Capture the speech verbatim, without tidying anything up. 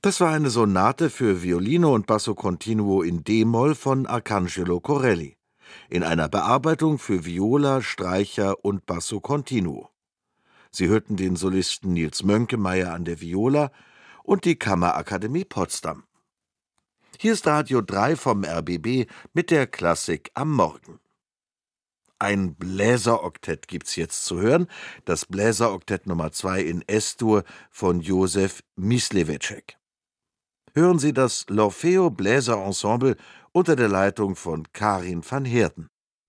Das war eine Sonate für Violine und Basso Continuo in d-Moll von Arcangelo Corelli, in einer Bearbeitung für Viola, Streicher und Basso Continuo. Sie hörten den Solisten Nils Mönkemeyer an der Viola und die Kammerakademie Potsdam. Hier ist Radio drei vom R B B mit der Klassik am Morgen. Ein Bläseroktett gibt's jetzt zu hören, das Bläseroktett Nummer zwei in S-Dur von Josef Myslewetschek. Hören Sie das L'Orfeo Bläserensemble unter der Leitung von Karin van Heerden.